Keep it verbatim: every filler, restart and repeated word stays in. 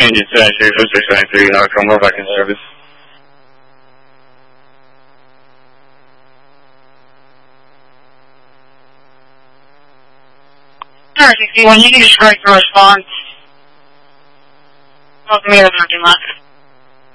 Engine seven three four six nine three, now come back in service. Star sixty-one, you can just correct the response. Welcome to the parking lot.